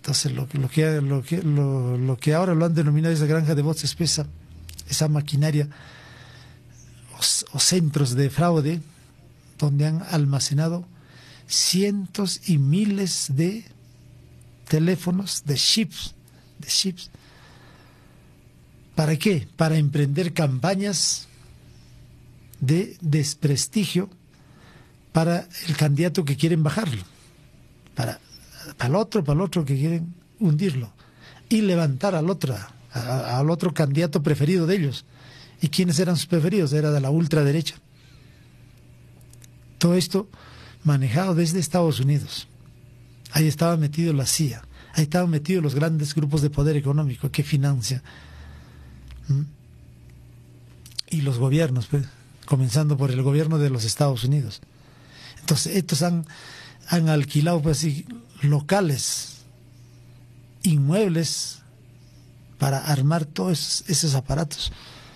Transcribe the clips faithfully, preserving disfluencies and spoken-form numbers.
Entonces lo, lo, que, lo, que, lo, lo que ahora lo han denominado esa granja de bots es esa, esa maquinaria o, o centros de fraude donde han almacenado cientos y miles de teléfonos, de chips, de chips. ¿Para qué? Para emprender campañas de desprestigio para el candidato que quieren bajarlo, para, para el otro, para el otro que quieren hundirlo, y levantar al otro, a, al otro candidato preferido de ellos. ¿Y quiénes eran sus preferidos? Era de la ultraderecha. Todo esto manejado desde Estados Unidos. Ahí estaba metido la C I A, ahí estaban metidos los grandes grupos de poder económico que financian. ¿Mm? Y los gobiernos, pues, comenzando por el gobierno de los Estados Unidos. Entonces, estos han, han alquilado, pues, así, locales, inmuebles, para armar todos esos, esos aparatos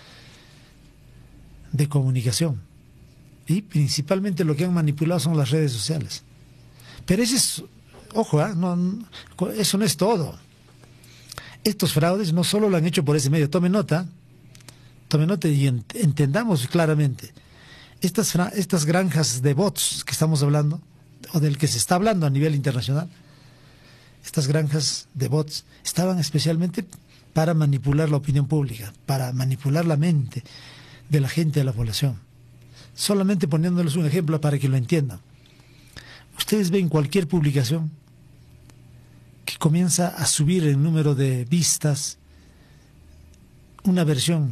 de comunicación. Y principalmente lo que han manipulado son las redes sociales. Pero ese es, ojo, ¿eh? no, no, eso no es todo. Estos fraudes no solo lo han hecho por ese medio. Tome nota, tome nota y ent entendamos claramente. Estas, estas granjas de bots que estamos hablando, o del que se está hablando a nivel internacional, estas granjas de bots estaban especialmente para manipular la opinión pública, para manipular la mente de la gente, de la población. Solamente poniéndoles un ejemplo para que lo entiendan. Ustedes ven cualquier publicación que comienza a subir el número de vistas, una versión,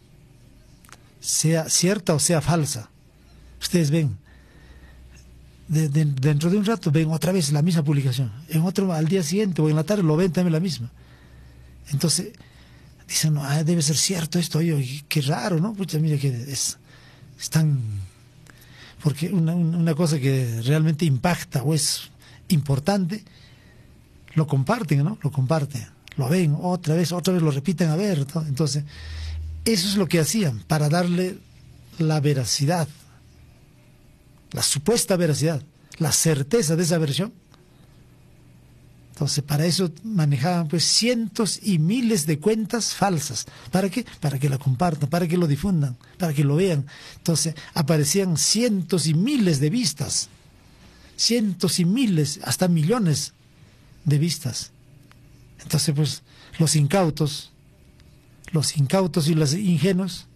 sea cierta o sea falsa. Ustedes ven, de, de, dentro de un rato ven otra vez la misma publicación, en otro al día siguiente o en la tarde lo ven también la misma. Entonces dicen, no, ah, debe ser cierto esto, oye, qué raro, ¿no? Pucha, mira que es, es tan... Porque una, una cosa que realmente impacta o es importante, lo comparten, ¿no? Lo comparten, lo ven otra vez, otra vez lo repiten a ver, ¿no? Entonces, eso es lo que hacían para darle la veracidad, la supuesta veracidad, la certeza de esa versión. Entonces, para eso manejaban pues cientos y miles de cuentas falsas. ¿Para qué? Para que la compartan, para que lo difundan, para que lo vean. Entonces, aparecían cientos y miles de vistas, cientos y miles, hasta millones de vistas. Entonces, pues, los incautos, los incautos y los ingenuos.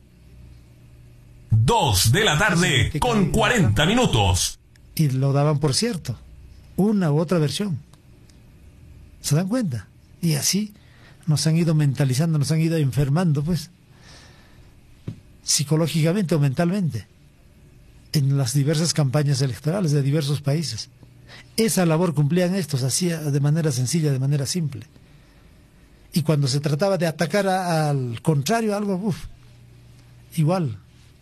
Dos de la tarde con cuarenta minutos. Y lo daban por cierto, una u otra versión. ¿Se dan cuenta? Y así nos han ido mentalizando, nos han ido enfermando, pues, psicológicamente o mentalmente, en las diversas campañas electorales de diversos países. Esa labor cumplían estos, hacía de manera sencilla, de manera simple. Y cuando se trataba de atacar a, al contrario, algo, uff, igual.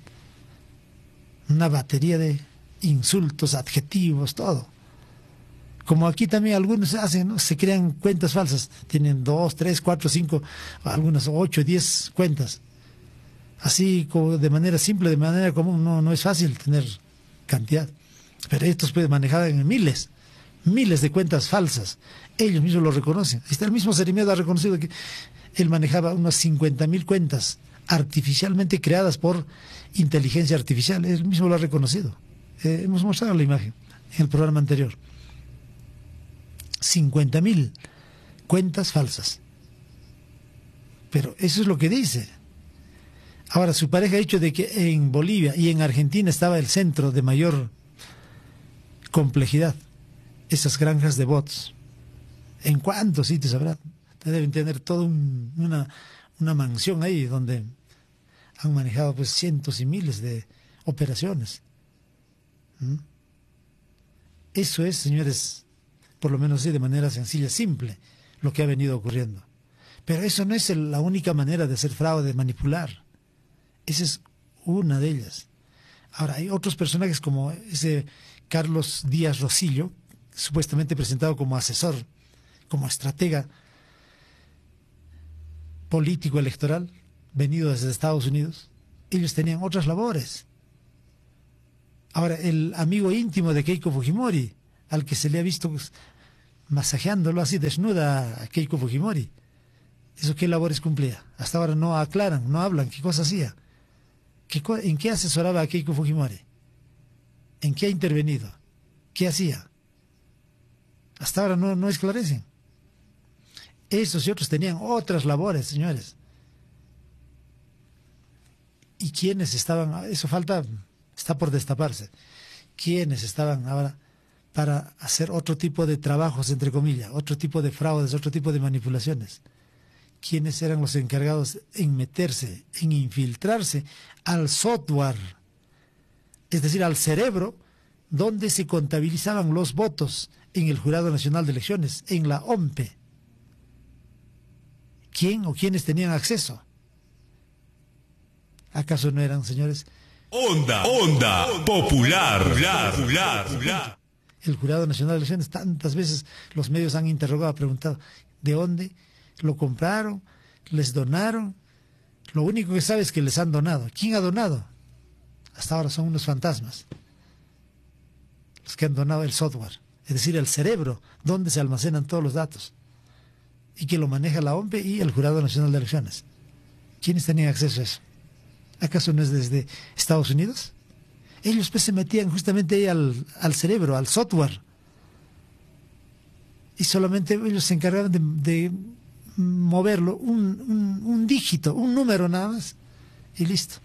Una batería de insultos, adjetivos, todo. Como aquí también algunos hacen, ¿no? Se crean cuentas falsas. Tienen dos, tres, cuatro, cinco, algunas ocho, diez cuentas. Así como de manera simple, de manera común, no, no es fácil tener cantidad. Pero estos pues manejaban en miles, miles de cuentas falsas. Ellos mismos lo reconocen. Está el mismo Cerimiado ha reconocido que él manejaba unas cincuenta mil cuentas artificialmente creadas por inteligencia artificial. Él mismo lo ha reconocido. Eh, hemos mostrado la imagen en el programa anterior. cincuenta mil cuentas falsas. Pero eso es lo que dice. Ahora, su pareja ha dicho de que en Bolivia y en Argentina estaba el centro de mayor complejidad, esas granjas de bots. ¿En cuántos sitios habrá? Deben tener toda un, una, una mansión ahí donde han manejado pues cientos y miles de operaciones. ¿Mm? Eso es, señores, por lo menos sí, de manera sencilla, simple, lo que ha venido ocurriendo. Pero eso no es el, la única manera de hacer fraude, de manipular. Esa es una de ellas. Ahora, hay otros personajes como ese Carlos Díaz Rosillo, supuestamente presentado como asesor, como estratega político electoral, venido desde Estados Unidos. Ellos tenían otras labores. Ahora, el amigo íntimo de Keiko Fujimori, al que se le ha visto pues, masajeándolo así desnuda a Keiko Fujimori. ¿Eso qué labores cumplía? Hasta ahora no aclaran, no hablan, ¿qué cosa hacía? ¿Qué, ¿En qué asesoraba a Keiko Fujimori? ¿En qué ha intervenido? ¿Qué hacía? Hasta ahora no, no esclarecen. Esos y otros tenían otras labores, señores. ¿Y quiénes estaban? Eso falta, está por destaparse. ¿Quiénes estaban ahora para hacer otro tipo de trabajos, entre comillas, otro tipo de fraudes, otro tipo de manipulaciones? ¿Quiénes eran los encargados en meterse, en infiltrarse al software, es decir, al cerebro, donde se contabilizaban los votos en el Jurado Nacional de Elecciones, en la O M P E? ¿Quién o quiénes tenían acceso? ¿Acaso no eran, señores? Onda, onda, popular, popular, popular, popular. El Jurado Nacional de Elecciones, tantas veces los medios han interrogado, preguntado, ¿de dónde lo compraron? ¿Les donaron? Lo único que sabe es que les han donado. ¿Quién ha donado? Hasta ahora son unos fantasmas. Los que han donado el software, es decir, el cerebro, donde se almacenan todos los datos, y que lo maneja la O M P E y el Jurado Nacional de Elecciones. ¿Quiénes tenían acceso a eso? ¿Acaso no es desde Estados Unidos? Ellos pues se metían justamente ahí al, al cerebro, al software, y solamente ellos se encargaban de, de moverlo un, un, un dígito, un número nada más, y listo.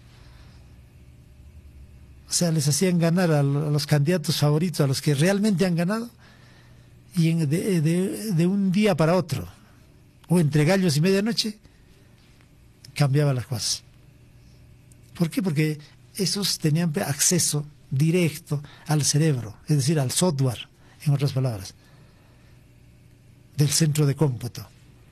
O sea, les hacían ganar a los candidatos favoritos, a los que realmente han ganado, y en, de, de, de un día para otro, o entre gallos y medianoche, cambiaban las cosas. ¿Por qué? Porque esos tenían acceso directo al cerebro, es decir, al software, en otras palabras, del centro de cómputo.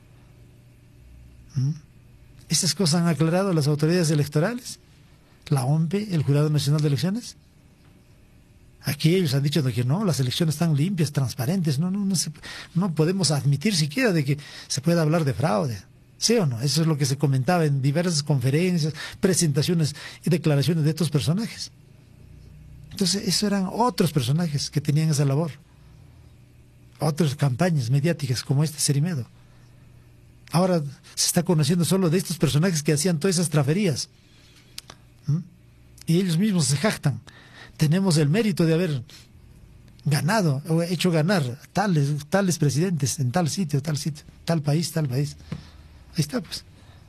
¿Mm? ¿Estas cosas han aclarado las autoridades electorales? ¿La O M P E, el Jurado Nacional de Elecciones? Aquí ellos han dicho de que no, las elecciones están limpias, transparentes, no, no, no, se, no podemos admitir siquiera de que se pueda hablar de fraude. ¿Sí o no? Eso es lo que se comentaba en diversas conferencias, presentaciones y declaraciones de estos personajes. Entonces, esos eran otros personajes que tenían esa labor. Otras campañas mediáticas como este Cerimedo. Ahora se está conociendo solo de estos personajes que hacían todas esas traferías. ¿Mm? Y ellos mismos se jactan. Tenemos el mérito de haber ganado, o hecho ganar tales, tales presidentes en tal sitio, tal sitio, tal país, tal país. Ahí está, pues.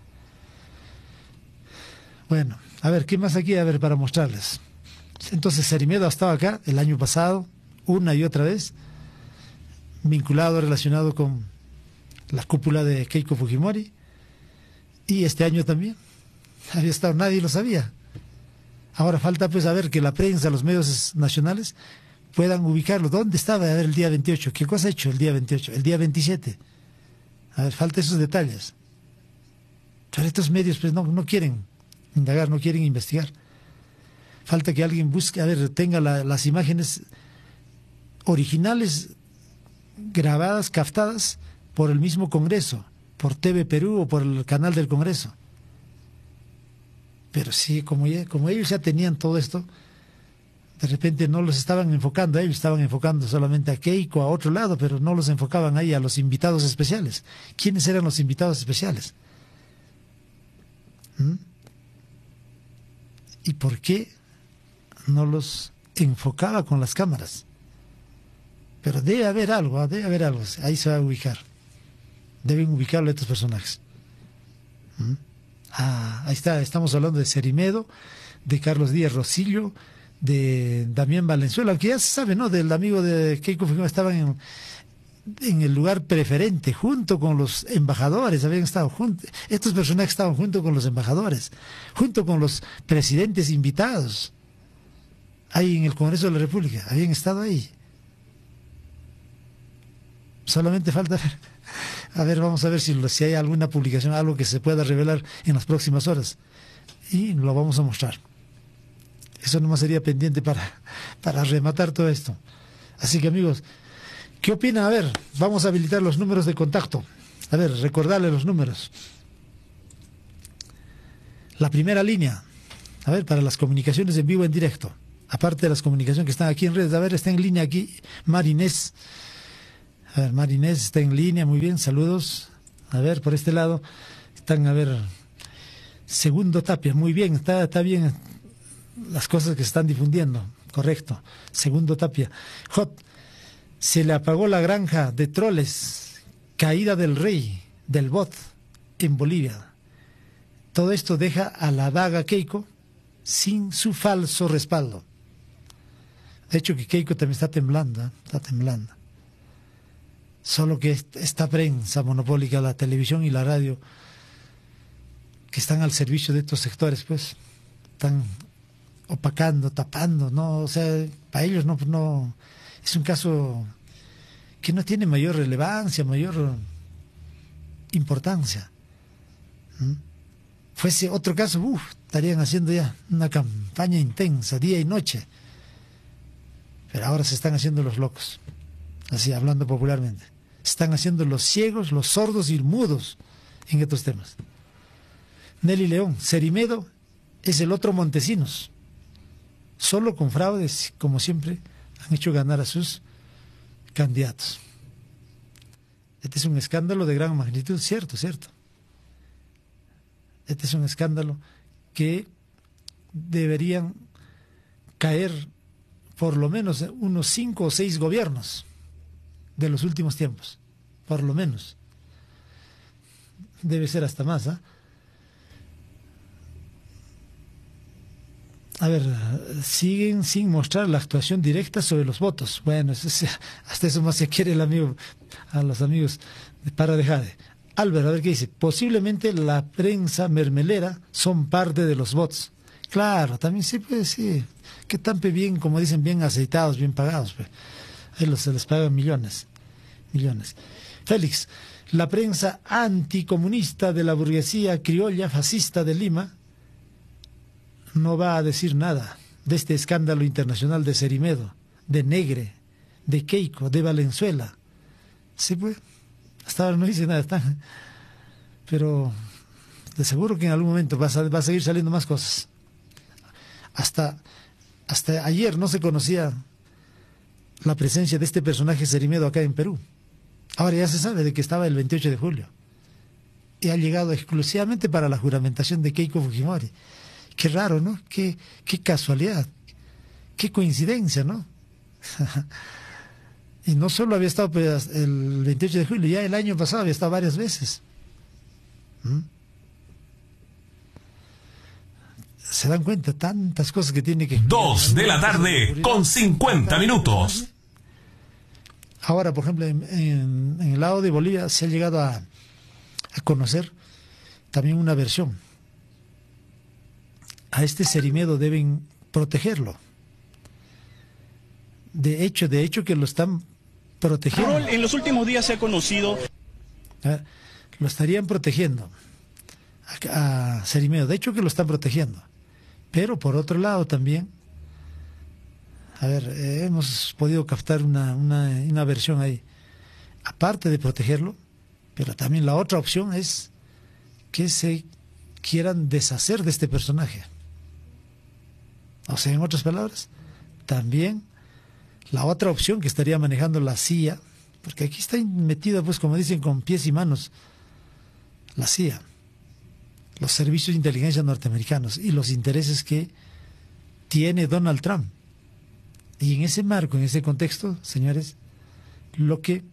Bueno, a ver, ¿qué más aquí? A ver, para mostrarles. Entonces, Cerimedo ha estado acá el año pasado, una y otra vez, vinculado, relacionado con la cúpula de Keiko Fujimori, y este año también. Había estado, nadie lo sabía. Ahora falta, pues, a ver que la prensa, los medios nacionales, puedan ubicarlo. ¿Dónde estaba? A ver, el día veintiocho. ¿Qué cosa ha hecho el día veintiocho? El día veintisiete. A ver, falta esos detalles. Pero estos medios pues no, no quieren indagar, no quieren investigar. Falta que alguien busque, a ver, tenga la, las imágenes originales grabadas, captadas por el mismo Congreso, por T V Perú o por el canal del Congreso. Pero sí, como, ya, como ellos ya tenían todo esto, de repente no los estaban enfocando a ellos, estaban enfocando solamente a Keiko, a otro lado, pero no los enfocaban ahí a los invitados especiales. ¿Quiénes eran los invitados especiales? ¿Mm? ¿Y por qué no los enfocaba con las cámaras? Pero debe haber algo, debe haber algo, ahí se va a ubicar. Deben ubicarlo estos personajes. ¿Mm? Ah, ahí está, estamos hablando de Cerimedo, de Carlos Díaz Rosillo, de Damián Valenzuela, que ya se sabe, ¿no? Del amigo de Keiko Fujimori, estaban en, en el lugar preferente, junto con los embajadores, habían estado juntos, estos personajes estaban junto con los embajadores, junto con los presidentes invitados, ahí en el Congreso de la República, habían estado ahí. Solamente falta ver, a ver, vamos a ver si, si hay alguna publicación, algo que se pueda revelar en las próximas horas, y lo vamos a mostrar. Eso nomás sería pendiente para, para rematar todo esto. Así que, amigos, ¿qué opinan? A ver, vamos a habilitar los números de contacto. A ver, recordarle los números. La primera línea, a ver, para las comunicaciones en vivo, en directo. Aparte de las comunicaciones que están aquí en redes, a ver, está en línea aquí Marinés. A ver, Marinés está en línea, muy bien, saludos. A ver, por este lado están, a ver, Segundo Tapia, muy bien, está, está bien las cosas que se están difundiendo, correcto. Segundo Tapia. Hot, se le apagó la granja de troles, caída del rey, del bot, en Bolivia. Todo esto deja a la daga Keiko sin su falso respaldo. De hecho que Keiko también está temblando, ¿eh? está temblando. Solo que esta prensa monopólica, la televisión y la radio, que están al servicio de estos sectores, pues, están opacando, tapando, ¿no? O sea, para ellos no, no es un caso que no tiene mayor relevancia, mayor importancia. ¿Mm? Fuese otro caso, uff, estarían haciendo ya una campaña intensa, día y noche. Pero ahora se están haciendo los locos, así hablando popularmente. Se están haciendo los ciegos, los sordos y mudos en estos temas. Nelly León, Cerimedo es el otro Montesinos. Solo con fraudes, como siempre, han hecho ganar a sus candidatos. Este es un escándalo de gran magnitud, cierto, cierto. Este es un escándalo que deberían caer por lo menos unos cinco o seis gobiernos de los últimos tiempos, por lo menos. Debe ser hasta más, ¿ah? ¿eh? A ver, siguen sin mostrar la actuación directa sobre los votos. Bueno, eso es, hasta eso más se quiere el amigo, a los amigos de Para de Jade. Álvaro, a ver qué dice. Posiblemente la prensa mermelera son parte de los bots. Claro, también sí, pues sí. Que están bien, como dicen, bien aceitados, bien pagados. Pues. Ahí los, se les pagan millones. Millones. Félix, la prensa anticomunista de la burguesía criolla fascista de Lima no va a decir nada de este escándalo internacional de Cerimedo, de Negre, de Keiko, de Valenzuela. Sí, pues, hasta ahora no dice nada, está. Pero de seguro que en algún momento va a, va a seguir saliendo más cosas. Hasta, hasta ayer no se conocía la presencia de este personaje Cerimedo acá en Perú. Ahora ya se sabe de que estaba el veintiocho de julio. Y ha llegado exclusivamente para la juramentación de Keiko Fujimori. Qué raro, ¿no? Qué, qué casualidad, qué coincidencia, ¿no? Y no solo había estado pues, el veintiocho de julio, ya el año pasado había estado varias veces. ¿Mm? ¿Se dan cuenta? Tantas cosas que tiene que... Dos de la tarde con cincuenta minutos. Ahora, por ejemplo, en, en, en el lado de Bolivia se ha llegado a, a conocer también una versión. A este Cerimedo deben protegerlo. De hecho, de hecho que lo están protegiendo. En los últimos días se ha conocido... Ver, lo estarían protegiendo a, a Cerimedo. De hecho que lo están protegiendo. Pero por otro lado también, a ver, eh, hemos podido captar una, una, una versión ahí. Aparte de protegerlo, pero también la otra opción es que se quieran deshacer de este personaje. O sea, en otras palabras, también la otra opción que estaría manejando la C I A, porque aquí está metida, pues como dicen, con pies y manos, la C I A, los servicios de inteligencia norteamericanos y los intereses que tiene Donald Trump. Y en ese marco, en ese contexto, señores, lo que,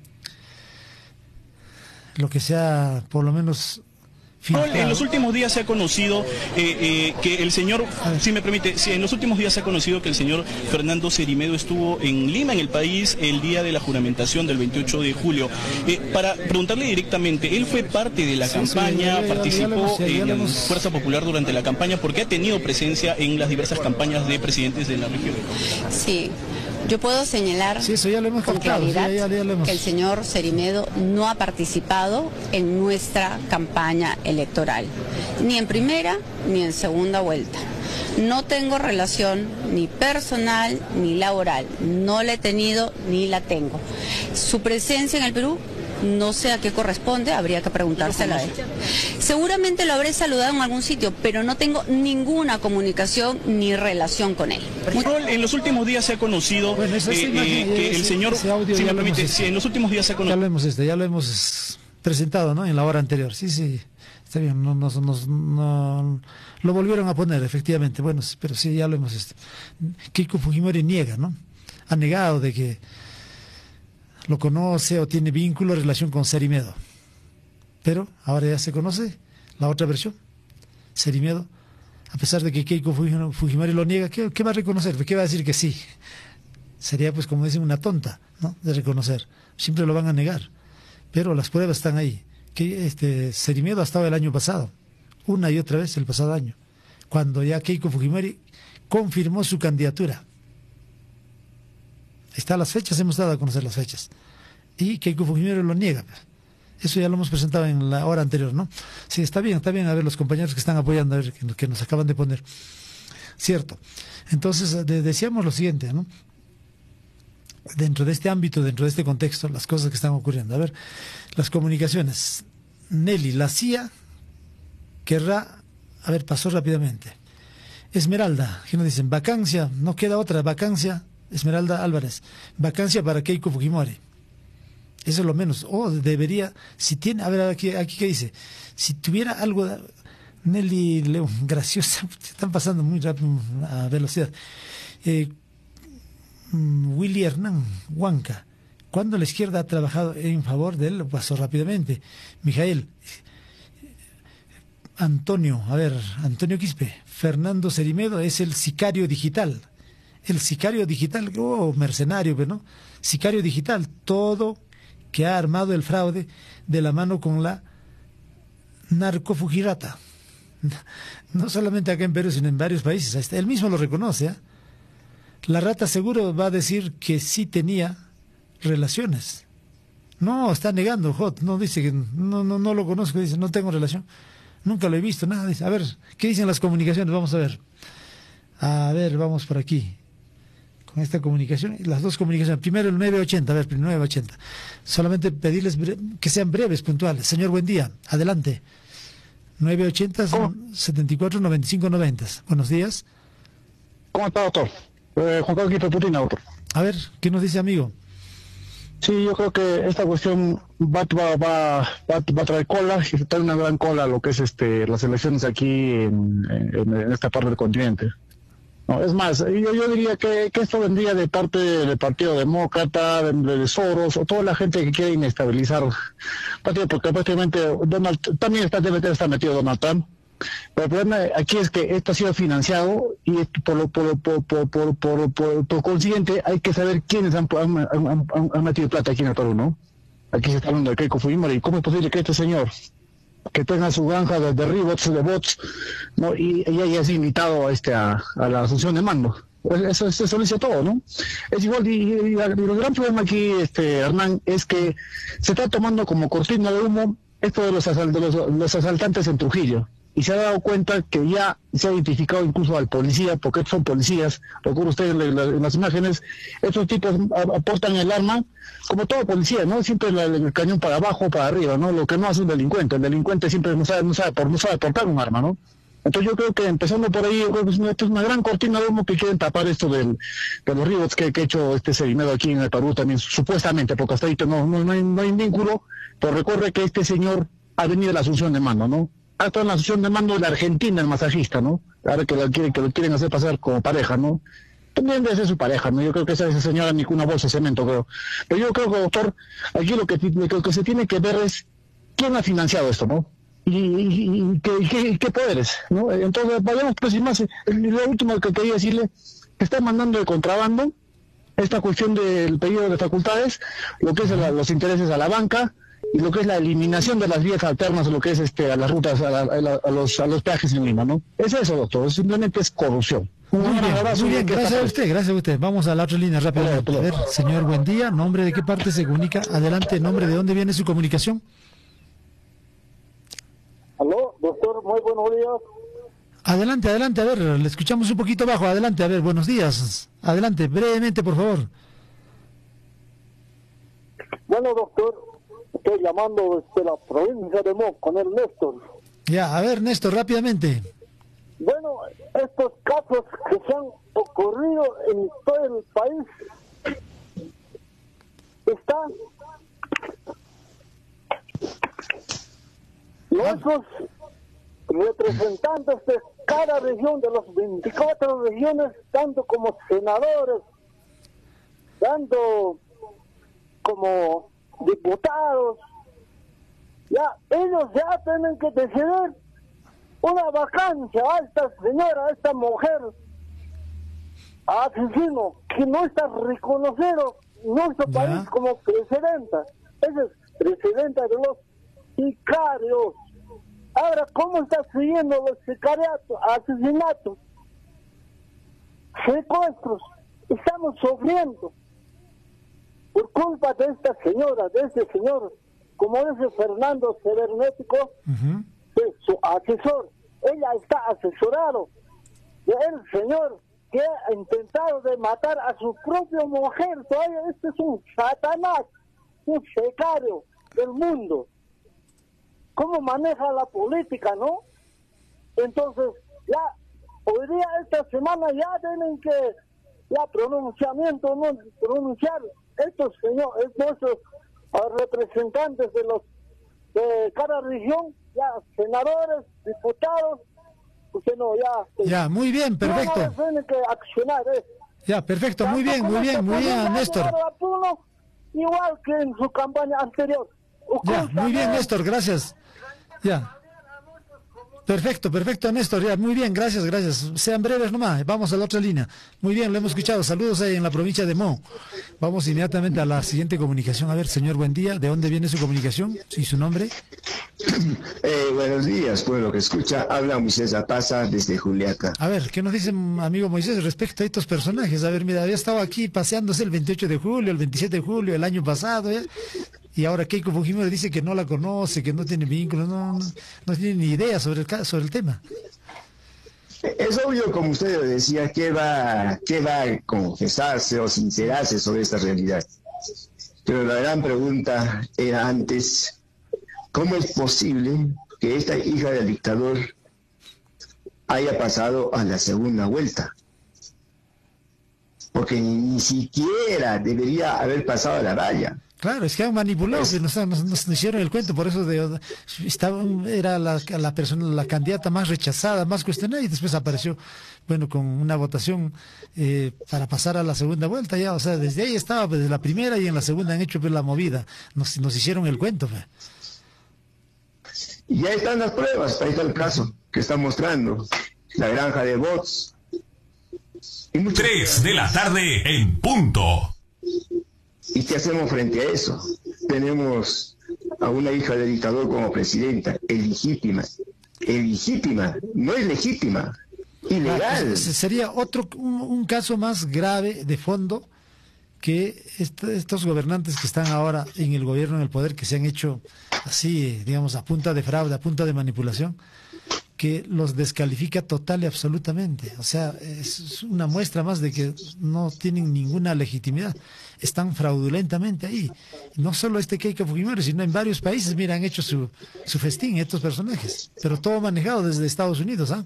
lo que sea, por lo menos... Filtrado. En los últimos días se ha conocido eh, eh, que el señor, si me permite, si en los últimos días se ha conocido que el señor Fernando Cerimedo estuvo en Lima, en el país, el día de la juramentación del veintiocho de julio. Eh, para preguntarle directamente, ¿él fue parte de la sí, campaña, sí, ya, ya, participó ya, ya ya en hemos... Fuerza Popular durante la campaña? Porque ha tenido presencia en las diversas campañas de presidentes de la región. Sí. Yo puedo señalar sí, eso ya lo hemos con captado, claridad sí, ya, ya lo hemos... que el señor Cerimedo no ha participado en nuestra campaña electoral, ni en primera ni en segunda vuelta. No tengo relación ni personal ni laboral, no la he tenido ni la tengo. Su presencia en el Perú no sé a qué corresponde, habría que preguntárselo a él. Seguramente lo habré saludado en algún sitio, pero no tengo ninguna comunicación ni relación con él. En los últimos días se ha conocido bueno, esa eh, imagen, eh, que ese, el señor, ese audio si ya me lo permite, hemos, si en los últimos días se ha conocido... Ya lo hemos, este, ya lo hemos presentado, ¿no? En la hora anterior. Sí, sí, está bien. No, no, no, no, lo volvieron a poner, efectivamente. Bueno, pero sí, ya lo hemos... Este, Keiko Fujimori niega, ¿no? Ha negado de que lo conoce o tiene vínculo, relación con Cerimedo. Pero ahora ya se conoce la otra versión. Cerimedo, a pesar de que Keiko Fujimori lo niega, ¿qué, qué va a reconocer? ¿Qué va a decir que sí? Sería, pues, como dicen, una tonta, ¿no? De reconocer. Siempre lo van a negar. Pero las pruebas están ahí. Que este Cerimedo ha estado el año pasado, una y otra vez el pasado año, cuando ya Keiko Fujimori confirmó su candidatura. Están las fechas, hemos dado a conocer las fechas. Y Keiko Fujimori lo niega. Eso ya lo hemos presentado en la hora anterior, ¿no? Sí, está bien, está bien. A ver, los compañeros que están apoyando, a ver, que, que nos acaban de poner. Cierto. Entonces, de, decíamos lo siguiente, ¿no? Dentro de este ámbito, dentro de este contexto, las cosas que están ocurriendo. A ver, las comunicaciones. Nelly, la C I A querrá... A ver, pasó rápidamente. Esmeralda, ¿qué nos dicen? Vacancia, no queda otra, vacancia... Esmeralda Álvarez, vacancia para Keiko Fujimori. Eso es lo menos. O oh, debería, si tiene, a ver, aquí, aquí qué dice, si tuviera algo, de, Nelly León, graciosa, están pasando muy rápido a velocidad. Eh, Willy Hernán Huanca, ¿cuándo la izquierda ha trabajado en favor de él? Pasó rápidamente. Mijael, Antonio, a ver, Antonio Quispe, Fernando Cerimedo es el sicario digital. El sicario digital, oh, mercenario, ¿no? Sicario digital, todo que ha armado el fraude de la mano con la narcofujirata. No solamente acá en Perú, sino en varios países. Él mismo lo reconoce, ¿eh? La rata seguro va a decir que sí tenía relaciones. No, está negando, Hot, no dice que no, no, no lo conozco, dice, no tengo relación. Nunca lo he visto, nada, dice. A ver, ¿qué dicen las comunicaciones? Vamos a ver. A ver, vamos por aquí. Con esta comunicación, las dos comunicaciones. Primero el nueve ochenta, a ver, nueve ochenta. Solamente pedirles que sean breves, puntuales. Señor, buen día, adelante. nueve ochenta, setenta y cuatro, noventa y cinco, noventa. Buenos días. ¿Cómo está, doctor? Eh, Juan Carlos Putina, doctor. A ver, ¿qué nos dice, amigo? Sí, yo creo que esta cuestión va, va, va, va, va a traer cola, y se trae una gran cola lo que es este las elecciones aquí en, en, en esta parte del continente. No, es más, yo, yo diría que, que esto vendría de parte del Partido Demócrata, de, de Soros, o toda la gente que quiere inestabilizar partido, porque prácticamente Donald también está, debe estar metido Donald Trump. Pero el problema aquí es que esto ha sido financiado y por lo por, por, por, por, por, por, por consiguiente hay que saber quiénes han, han, han, han metido plata aquí en el Perú, ¿no? Aquí se está hablando de Keiko Fujimori. ¿Cómo es posible que este señor, que tenga su granja de, de rebots, de bots, ¿no? y, y haya sido invitado a, este, a, a la asunción de mando? Eso, eso, eso lo dice todo, ¿no? Es igual, y, y, y el gran problema aquí, este Hernán, es que se está tomando como cortina de humo esto de los, asal, de los, los asaltantes en Trujillo. Y se ha dado cuenta que ya se ha identificado incluso al policía, porque son policías, lo ocurre usted en, la, en las imágenes, estos tipos aportan el arma, como todo policía, ¿no? Siempre la, el cañón para abajo, para arriba, ¿no? Lo que no hace un delincuente, el delincuente siempre no sabe, no sabe, por, no sabe portar un arma, ¿no? Entonces yo creo que empezando por ahí, yo creo que esto es una gran cortina de humo que quieren tapar esto del, de los rebots que, que ha hecho este Cerimedo aquí en el Perú también, supuestamente, porque hasta ahorita no, no, no, hay, no hay vínculo, pero recuerde que este señor ha venido de la asunción de mando, ¿no? Ha estado en la asunción de mando de la Argentina, el masajista, ¿no? Ahora que lo quieren, que lo quieren hacer pasar como pareja, ¿no? También debe ser su pareja, ¿no? Yo creo que esa, esa señora ni con una bolsa de cemento, creo. Pero yo creo que, doctor, aquí lo que, lo que se tiene que ver es quién ha financiado esto, ¿no? Y, y, y, qué, qué, qué poderes, ¿no? Entonces, vayamos pues sin más. Lo último que quería decirle, que está mandando de contrabando esta cuestión del pedido de facultades, lo que es la, los intereses a la banca, y lo que es la eliminación de las vías alternas, lo que es este a las rutas, a, la, a, la, a los a los peajes en Lima, ¿no? Es eso, doctor, simplemente es corrupción. Muy bien, muy bien, gracias a usted, gracias a usted. Vamos a la otra línea rápidamente. A ver, señor, buen día, nombre de qué parte se comunica, adelante, nombre de dónde viene su comunicación. Aló, doctor, muy buenos días. Adelante, adelante, a ver, le escuchamos un poquito bajo, adelante, a ver, buenos días, adelante, brevemente, por favor. Bueno, doctor, Estoy llamando desde la provincia de Mo, con el Néstor. Ya, a ver, Néstor, rápidamente. Bueno, estos casos que se han ocurrido en todo el país, están nuestros representantes de cada región, de las veinticuatro regiones, tanto como senadores, tanto como diputados, ya ellos ya tienen que decidir una vacancia a esta señora, a esta mujer asesino que no está reconocido en nuestro ¿Ya? país como presidenta. Esa es presidenta de los sicarios. Ahora, ¿cómo está siguiendo los sicariatos, asesinatos, secuestros? Estamos sufriendo por culpa de esta señora, de este señor, como dice Fernando Cibernético, Uh-huh. de su asesor. Ella está asesorado del señor que ha intentado de matar a su propia mujer. Todavía este es un satanás, un sicario del mundo. ¿Cómo maneja la política, no? Entonces, ya, hoy día, esta semana, ya tienen que, ya, pronunciamiento, no pronunciar estos señores, nuestros uh, representantes de los, de cada región, ya, senadores, diputados, pues no, ya. Ya, muy bien, perfecto. No, no, tienen que accionar, ¿eh? Ya, perfecto, muy bien, muy bien, muy bien, Néstor. Igual que en su campaña anterior. Ya, muy bien, Néstor, gracias. Ya. Perfecto, perfecto, Néstor, ya, muy bien, gracias, gracias. Sean breves nomás, vamos a la otra línea. Muy bien, lo hemos escuchado. Saludos ahí en la provincia de Mo. Vamos inmediatamente a la siguiente comunicación. A ver, señor, buen día. ¿De dónde viene su comunicación? ¿Y su nombre? Eh, buenos días, pueblo que escucha. Habla Moisés Apaza desde Juliaca. A ver, ¿qué nos dice amigo Moisés respecto a estos personajes? A ver, mira, había estado aquí paseándose el veintiocho de julio, el veintisiete de julio, el año pasado, ¿ya? Y ahora Keiko Fujimori dice que no la conoce, que no tiene vínculos, no, no, no tiene ni idea sobre el, ca- sobre el tema. Es obvio, como usted decía, que va, que va a confesarse o sincerarse sobre esta realidad. Pero la gran pregunta era antes, ¿cómo es posible que esta hija del dictador haya pasado a la segunda vuelta? Porque ni, ni siquiera debería haber pasado a la raya. Claro, es que han manipulado, que nos, nos, nos hicieron el cuento, por eso de, estaba, era la, la persona, la candidata más rechazada, más cuestionada, y después apareció, bueno, con una votación eh, para pasar a la segunda vuelta ya, o sea, desde ahí estaba, desde la primera y en la segunda han hecho pues, la movida, nos, nos hicieron el cuento. Pues. Y ya están las pruebas, ahí está el caso que está mostrando, la granja de bots. Tres de la tarde en punto. ¿Y qué hacemos frente a eso? Tenemos a una hija del dictador como presidenta, ilegítima, ilegítima, no es legítima, ilegal. Ah, sería otro, un, un caso más grave de fondo que est estos gobernantes que están ahora en el gobierno, en el poder, que se han hecho así, digamos, a punta de fraude, a punta de manipulación, que los descalifica total y absolutamente. O sea, es una muestra más de que no tienen ninguna legitimidad. Están fraudulentamente ahí. No solo este Keiko Fujimori, sino en varios países, mira, han hecho su, su festín estos personajes. Pero todo manejado desde Estados Unidos, ¿ah?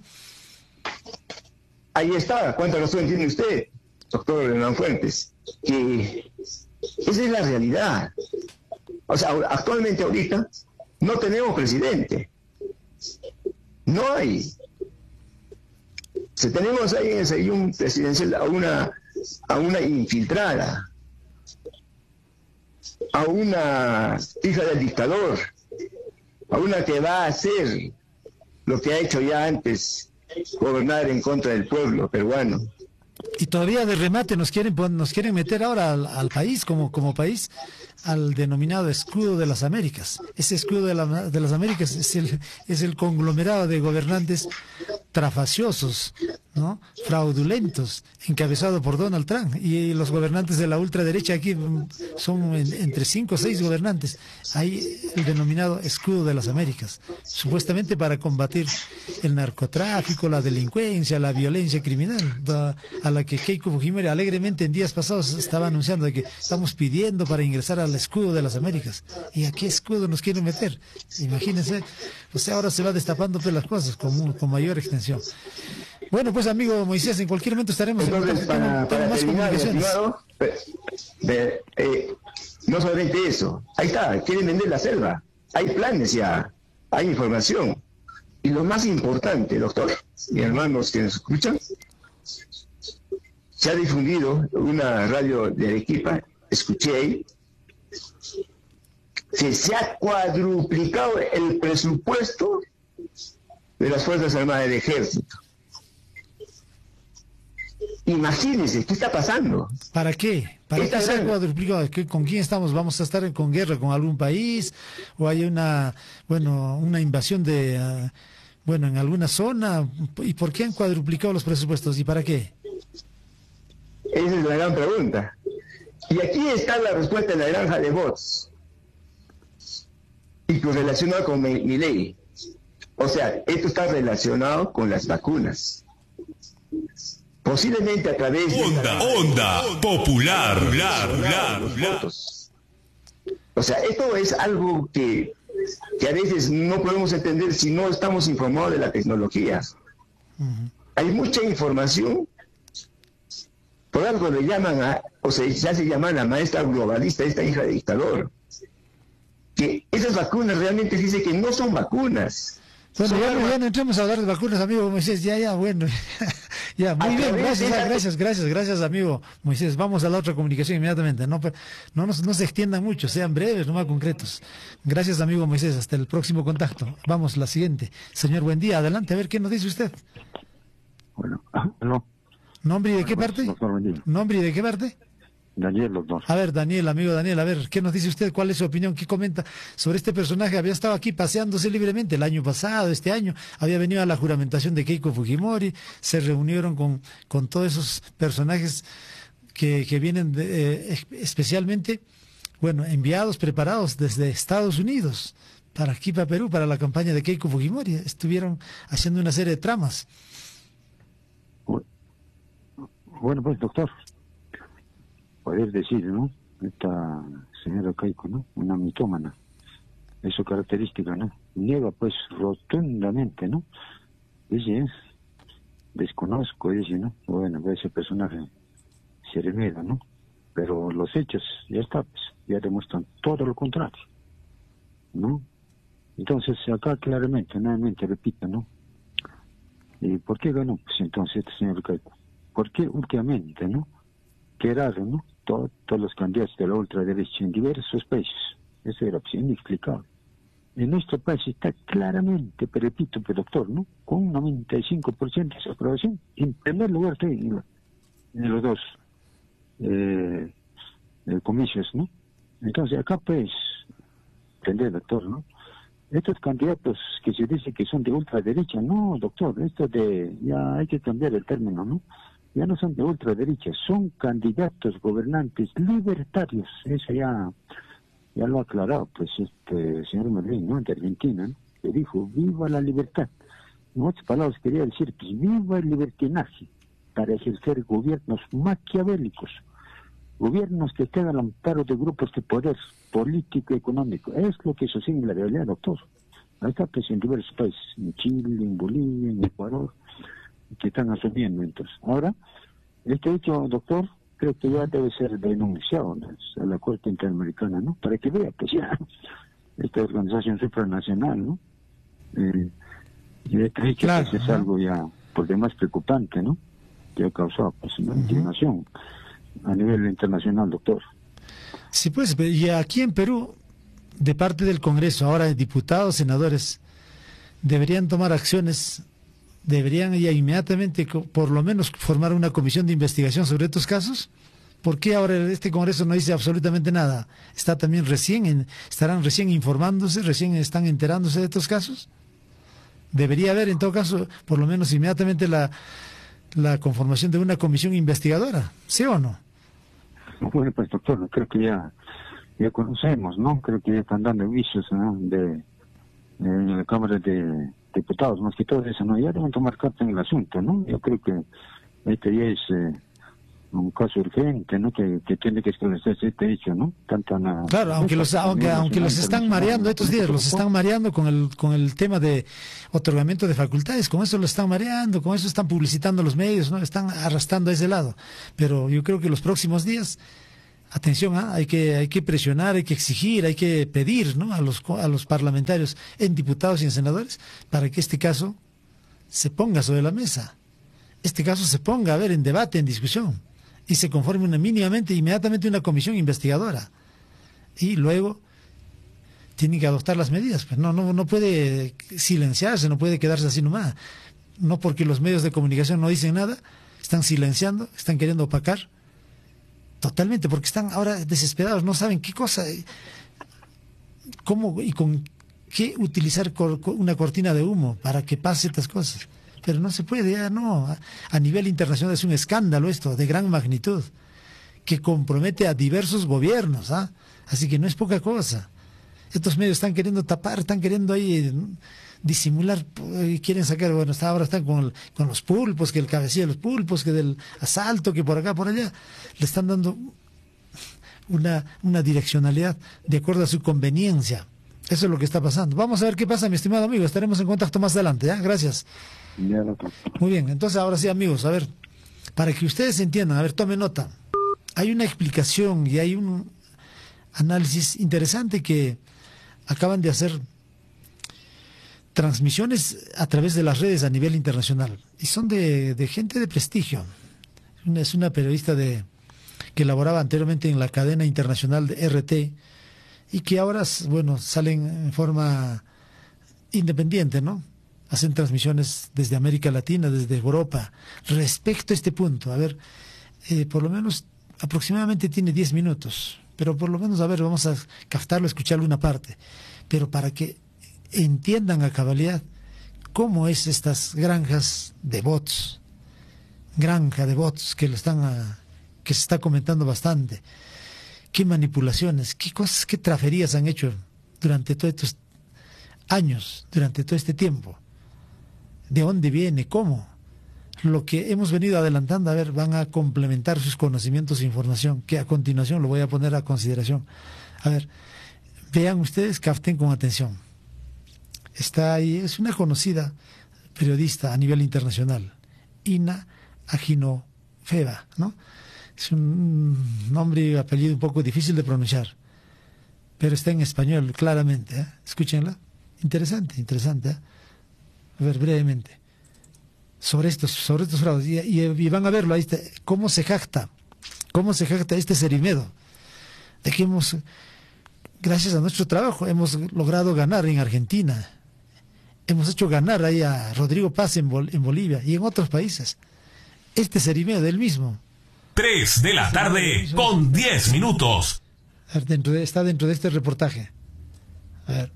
Ahí está. ¿Cuánta razón tiene usted, doctor Hernán Fuentes? Que esa es la realidad. O sea, actualmente ahorita no tenemos presidente. No hay. Si tenemos ahí en el sillón presidencial a una, a una infiltrada, a una hija del dictador, a una que va a hacer lo que ha hecho ya antes, gobernar en contra del pueblo peruano. Y todavía de remate nos quieren nos quieren meter ahora al, al país, como, como país, al denominado escudo de las Américas. Ese escudo de, la, de las Américas es el, es el conglomerado de gobernantes trafaciosos, ¿no? fraudulentos, encabezado por Donald Trump, y los gobernantes de la ultraderecha aquí son en, entre cinco o seis gobernantes. Hay el denominado escudo de las Américas, supuestamente para combatir el narcotráfico, la delincuencia, la violencia criminal, a, a la que Keiko Fujimori alegremente en días pasados estaba anunciando de que estamos pidiendo para ingresar al escudo de las Américas. ¿Y a qué escudo nos quieren meter? Imagínense, o sea, ahora se va destapando pues, las cosas con, con mayor extensión. Bueno, pues amigo Moisés, en cualquier momento estaremos Entonces, en para, para más terminar, comunicaciones. estimado, eh, eh, no solamente eso, ahí está, quieren vender la selva, hay planes ya, hay información. Y lo más importante, doctor, y hermanos que nos escuchan, se ha difundido una radio de Arequipa, escuché ahí, que se ha cuadruplicado el presupuesto de las Fuerzas Armadas del Ejército. Imagínense, ¿qué está pasando? ¿Para qué? ¿Para Esta qué se ha gran- cuadruplicado? ¿Qué- ¿Con quién estamos? ¿Vamos a estar con guerra con algún país? ¿O hay una, bueno, una invasión de, ah, bueno, en alguna zona? ¿Y por qué han cuadruplicado los presupuestos? ¿Y para qué? Esa es la gran pregunta. Y aquí está la respuesta en la granja de bots. Y correlacionado con mi, mi ley. O sea, esto está relacionado con las vacunas. Posiblemente a través de... Onda, onda, popular, popular, popular, los popular. votos. O sea, esto es algo que, que a veces no podemos entender si no estamos informados de la tecnología. Ujú. Hay mucha información, por algo le llaman a, o sea, se hace llamar la maestra globalista, esta hija de dictador, que esas vacunas realmente dice que no son vacunas. Bueno, Son ya, no- armas. ya no entremos a hablar de vacunas, amigo Moisés. Ya, ya, bueno. ya, muy A bien, través gracias, de ah, esa- gracias, gracias, gracias, amigo Moisés. Vamos a la otra comunicación inmediatamente. No, no, nos, no se extiendan mucho, sean breves, no más concretos. Gracias, amigo Moisés. Hasta el próximo contacto. Vamos, la siguiente. Señor, buen día. Adelante, a ver qué nos dice usted. Bueno, no, ¿Nombre y de qué parte? doctor, buen día. ¿Nombre y de qué parte? Daniel, doctor. A ver, Daniel, amigo Daniel, a ver, ¿qué nos dice usted? ¿Cuál es su opinión? ¿Qué comenta sobre este personaje? Había estado aquí paseándose libremente el año pasado, este año, había venido a la juramentación de Keiko Fujimori, se reunieron con, con todos esos personajes que, que vienen de, eh, especialmente, bueno, enviados, preparados desde Estados Unidos, para aquí, para Perú, para la campaña de Keiko Fujimori. Estuvieron haciendo una serie de tramas. Bueno, pues, doctor, poder decir, ¿no? Esta señora Keiko, ¿no? Una mitómana. Es su característica, ¿no? Niega, pues, rotundamente, ¿no? Dice, ¿eh? Desconozco, dice, ¿no? Bueno, pues ese personaje se remeda, ¿no? Pero los hechos, ya está, pues, ya demuestran todo lo contrario, ¿no? Entonces, acá claramente, nuevamente repito, ¿no? ¿Y por qué ganó? Pues entonces este señor Keiko. ¿Por qué últimamente, no? Qué raro, ¿no? Todo- todos los candidatos de la ultraderecha en diversos países. Eso era pues, inexplicable. En nuestro país está claramente, pero repito, pero doctor, ¿no? Con un noventa y cinco por ciento de su aprobación. En primer lugar está en, en los dos eh, eh, comicios, ¿no? Entonces acá pues, entender, doctor, ¿no? Estos candidatos que se dice que son de ultraderecha, no, doctor, esto de, ya hay que cambiar el término, ¿no? Ya no son de ultraderecha, son candidatos gobernantes libertarios, eso ya, ya lo ha aclarado, pues, este señor Merlín, ¿no? De Argentina, ¿no? Que dijo, viva la libertad. En otras palabras quería decir, pues, viva el libertinaje para ejercer gobiernos maquiavélicos, gobiernos que estén al amparo de grupos de poder político y económico. Es lo que sucede en la realidad, doctor. Ahí está, pues, en diversos países, en Chile, en Bolivia, en Ecuador, que están asumiendo entonces. Ahora, este hecho, doctor, creo que ya debe ser denunciado, ¿no? A la Corte Interamericana, ¿no? Para que vea, pues ya, esta organización supranacional, ¿no? Eh, y este hecho Claro, pues, es ajá. algo ya, por demás preocupante, ¿no? Que ha causado, pues, una indignación a nivel internacional, doctor. Sí, pues, y aquí en Perú, de parte del Congreso, ahora diputados, senadores, deberían tomar acciones, deberían ya inmediatamente, co- por lo menos, formar una comisión de investigación sobre estos casos. ¿Por qué ahora este Congreso no dice absolutamente nada? ¿Está también recién, en- estarán recién informándose, recién están enterándose de estos casos? Debería haber, en todo caso, por lo menos inmediatamente la, la conformación de una comisión investigadora, ¿sí o no? Bueno, pues doctor, creo que ya ya conocemos, ¿no? Creo que ya están dando avisos, ¿no? de, de la Cámara de Diputados, más que todo eso, ¿no? Ya deben tomar carta en el asunto, ¿no? Yo creo que este ya es eh, un caso urgente, ¿no? Que, que tiene que esclarecerse este hecho, ¿no? Tanto na, claro, aunque los aunque aunque los están mareando estos días, los están mareando con el con el tema de otorgamiento de facultades, con eso lo están mareando, con eso están publicitando los medios, ¿no? Están arrastrando a ese lado. Pero yo creo que los próximos días, atención, ¿eh? hay que hay que presionar, hay que exigir, hay que pedir, ¿no? a los a los parlamentarios, en diputados y en senadores, para que este caso se ponga sobre la mesa. Este caso se ponga a ver en debate, en discusión, y se conforme una, mínimamente, inmediatamente una comisión investigadora. Y luego tienen que adoptar las medidas. Pues no, no, no puede silenciarse, no puede quedarse así nomás. No porque los medios de comunicación no dicen nada, están silenciando, están queriendo opacar. Totalmente, porque están ahora desesperados, no saben qué cosa, cómo y con qué utilizar cor, una cortina de humo para que pase estas cosas. Pero no se puede, ya no. A, a nivel internacional es un escándalo esto, de gran magnitud, que compromete a diversos gobiernos, ¿ah? Así que no es poca cosa. Estos medios están queriendo tapar, están queriendo ahí disimular, y quieren sacar, bueno, hasta ahora están con, el, con los pulpos, que el cabecilla de los pulpos, que del asalto, que por acá, por allá, le están dando una, una direccionalidad de acuerdo a su conveniencia. Eso es lo que está pasando. Vamos a ver qué pasa, mi estimado amigo, estaremos en contacto más adelante, ¿ya? Gracias. Muy bien, entonces ahora sí, amigos, a ver, para que ustedes entiendan, a ver, tomen nota. Hay una explicación y hay un análisis interesante que acaban de hacer transmisiones a través de las redes a nivel internacional y son de, de gente de prestigio. Una, es una periodista de que laboraba anteriormente en la cadena internacional de R T y que ahora, bueno, salen en forma independiente, ¿no? Hacen transmisiones desde América Latina, desde Europa, respecto a este punto. A ver, eh, por lo menos aproximadamente tiene diez minutos, pero por lo menos, a ver, vamos a captarlo, escucharlo una parte, pero para que entiendan a cabalidad cómo es estas granjas de bots, granja de bots que lo están a, que se está comentando bastante, qué manipulaciones, qué cosas, qué traferías han hecho durante todos estos años, durante todo este tiempo. ¿De dónde viene? ¿Cómo? Lo que hemos venido adelantando, a ver, van a complementar sus conocimientos e información, que a continuación lo voy a poner a consideración. A ver, vean ustedes, capten con atención. Está ahí, es una conocida periodista a nivel internacional, Ina Aginofeva, ¿no? Es un nombre y apellido un poco difícil de pronunciar, pero está en español claramente, ¿eh? Escúchenla. Interesante, interesante, ¿eh? A ver, brevemente, sobre estos, sobre estos fraudes, y, y, y van a verlo, ahí está, cómo se jacta, cómo se jacta este Cerimedo, de que hemos, gracias a nuestro trabajo, hemos logrado ganar en Argentina, hemos hecho ganar ahí a Rodrigo Paz en, Bol, en Bolivia y en otros países. Este Cerimedo del mismo. tres de la tarde con diez minutos. A ver, dentro de, está dentro de este reportaje. A ver.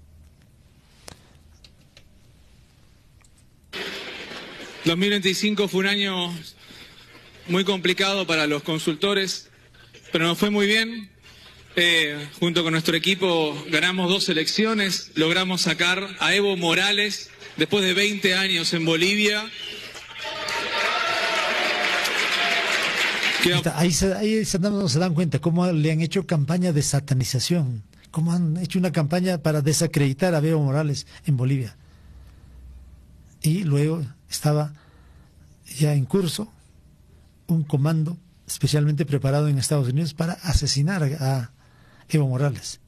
dos mil veinticinco fue un año muy complicado para los consultores, pero nos fue muy bien. Eh, junto con nuestro equipo ganamos dos elecciones, logramos sacar a Evo Morales después de veinte años en Bolivia. Ahí, se, ahí se, dan, se dan cuenta cómo le han hecho campaña de satanización, cómo han hecho una campaña para desacreditar a Evo Morales en Bolivia. Y luego estaba ya en curso un comando especialmente preparado en Estados Unidos para asesinar a Evo Morales.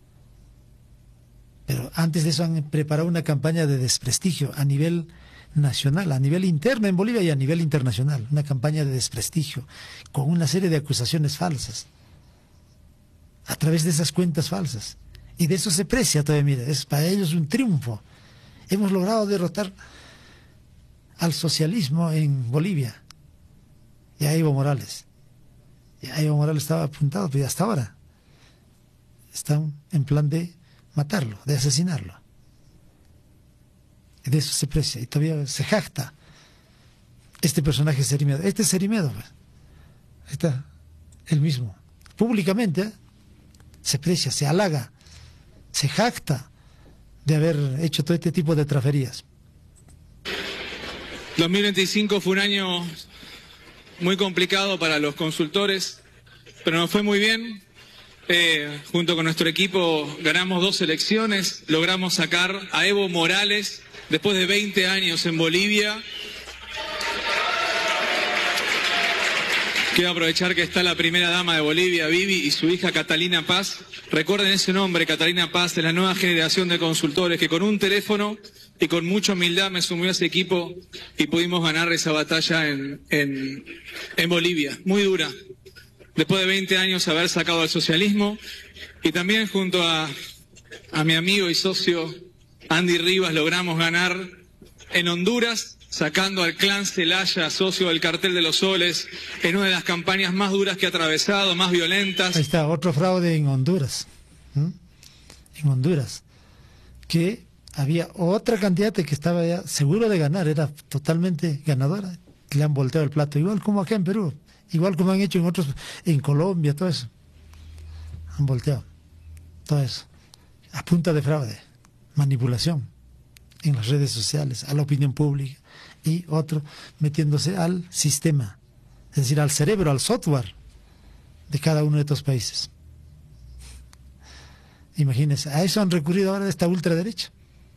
Pero antes de eso han preparado una campaña de desprestigio a nivel nacional, a nivel interno en Bolivia y a nivel internacional, una campaña de desprestigio con una serie de acusaciones falsas a través de esas cuentas falsas, y de eso se precia todavía. Mira, es para ellos un triunfo. Hemos logrado derrotar al socialismo en Bolivia y a Evo Morales. Y a Evo Morales estaba apuntado, pero hasta ahora están en plan de matarlo, de asesinarlo. Y de eso se precia y todavía se jacta este personaje Cerimedo. Este es Cerimedo, pues. Ahí está, él mismo. Públicamente, ¿eh? Se precia, se halaga, se jacta de haber hecho todo este tipo de traferías. dos mil veinticinco fue un año muy complicado para los consultores, pero nos fue muy bien. Eh, junto con nuestro equipo ganamos dos elecciones, logramos sacar a Evo Morales después de veinte años en Bolivia. Quiero aprovechar que está la primera dama de Bolivia, Vivi, y su hija Catalina Paz. Recuerden ese nombre, Catalina Paz, de la nueva generación de consultores que con un teléfono y con mucha humildad me sumió a ese equipo y pudimos ganar esa batalla en, en, en Bolivia, muy dura. Después de veinte años haber sacado al socialismo, y también junto a, a mi amigo y socio Andy Rivas logramos ganar en Honduras, sacando al clan Celaya, socio del cartel de los soles, en una de las campañas más duras que ha atravesado, más violentas. Ahí está, otro fraude en Honduras. ¿Mm? En Honduras. Que había otra candidata que estaba ya seguro de ganar, era totalmente ganadora. Le han volteado el plato, igual como acá en Perú, igual como han hecho en otros, en Colombia, todo eso. Han volteado todo eso. A punta de fraude, manipulación en las redes sociales, a la opinión pública, y otro metiéndose al sistema, es decir, al cerebro, al software de cada uno de estos países. Imagínense, a eso han recurrido ahora esta ultraderecha.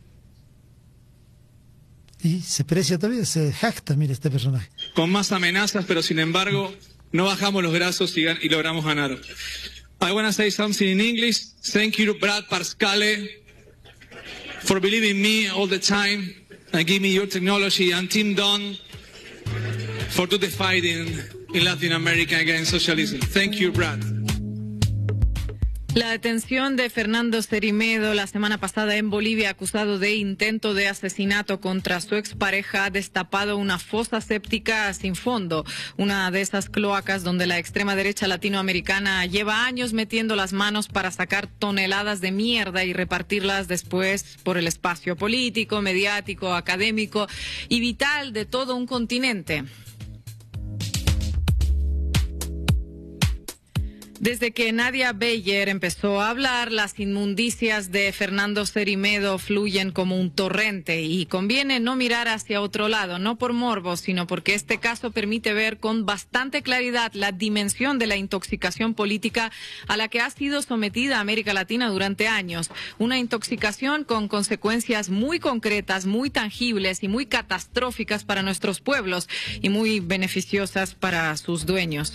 Y se precia todavía, se jacta, mire, este personaje. Con más amenazas, pero sin embargo, no bajamos los brazos y, y logramos ganar. I want to say something in English. Thank you, Brad Parscale, for believing in me all the time and give me your technology, and Tim Dunn for do the fighting in Latin America against socialism. Thank you, Brad. La detención de Fernando Cerimedo la semana pasada en Bolivia, acusado de intento de asesinato contra su expareja, ha destapado una fosa séptica sin fondo, una de esas cloacas donde la extrema derecha latinoamericana lleva años metiendo las manos para sacar toneladas de mierda y repartirlas después por el espacio político, mediático, académico y vital de todo un continente. Desde que Nadia Beyer empezó a hablar, las inmundicias de Fernando Cerimedo fluyen como un torrente, y conviene no mirar hacia otro lado, no por morbo, sino porque este caso permite ver con bastante claridad la dimensión de la intoxicación política a la que ha sido sometida América Latina durante años. Una intoxicación con consecuencias muy concretas, muy tangibles y muy catastróficas para nuestros pueblos, y muy beneficiosas para sus dueños.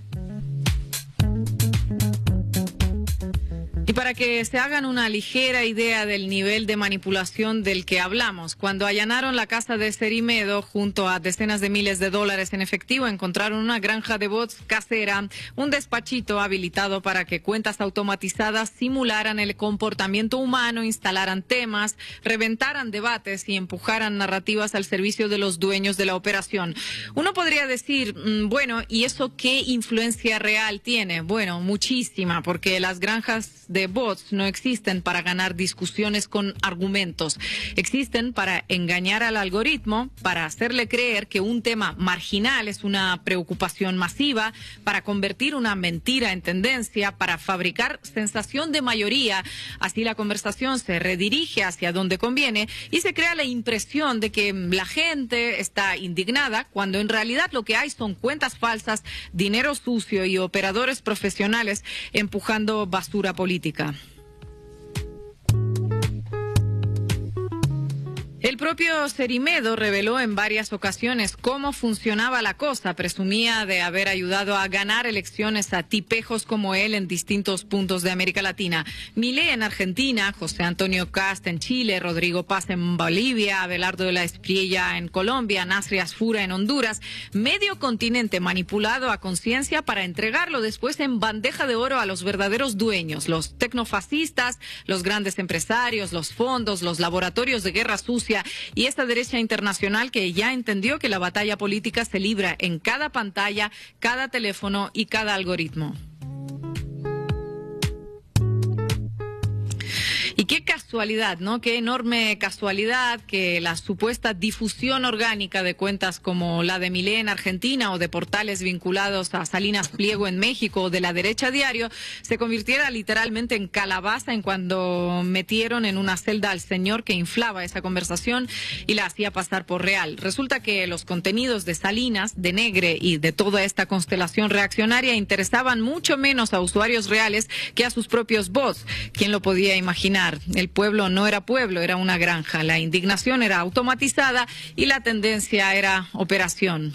Y para que se hagan una ligera idea del nivel de manipulación del que hablamos, cuando allanaron la casa de Cerimedo, junto a decenas de miles de dólares en efectivo, encontraron una granja de bots casera, un despachito habilitado para que cuentas automatizadas simularan el comportamiento humano, instalaran temas, reventaran debates y empujaran narrativas al servicio de los dueños de la operación. Uno podría decir, bueno, ¿y eso qué influencia real tiene? Bueno, muchísima, porque las granjas de bots no existen para ganar discusiones con argumentos. Existen para engañar al algoritmo, para hacerle creer que un tema marginal es una preocupación masiva, para convertir una mentira en tendencia, para fabricar sensación de mayoría. Así la conversación se redirige hacia donde conviene y se crea la impresión de que la gente está indignada, cuando en realidad lo que hay son cuentas falsas, dinero sucio y operadores profesionales empujando basura política. El propio Cerimedo reveló en varias ocasiones cómo funcionaba la cosa. Presumía de haber ayudado a ganar elecciones a tipejos como él en distintos puntos de América Latina. Milei en Argentina, José Antonio Kast en Chile, Rodrigo Paz en Bolivia, Abelardo de la Espriella en Colombia, Nasri Asfura en Honduras. Medio continente manipulado a conciencia para entregarlo después en bandeja de oro a los verdaderos dueños, los tecnofascistas, los grandes empresarios, los fondos, los laboratorios de guerra sucia y esta derecha internacional que ya entendió que la batalla política se libra en cada pantalla, cada teléfono y cada algoritmo. Y Y qué casualidad, ¿no? Qué enorme casualidad que la supuesta difusión orgánica de cuentas como la de Milei en Argentina o de portales vinculados a Salinas Pliego en México o de La Derecha Diario se convirtiera literalmente en calabaza en cuando metieron en una celda al señor que inflaba esa conversación y la hacía pasar por real. Resulta que los contenidos de Salinas, de Negre y de toda esta constelación reaccionaria interesaban mucho menos a usuarios reales que a sus propios bots. ¿Quién lo podía imaginar? El pueblo no era pueblo, era una granja. La indignación era automatizada y la tendencia era operación.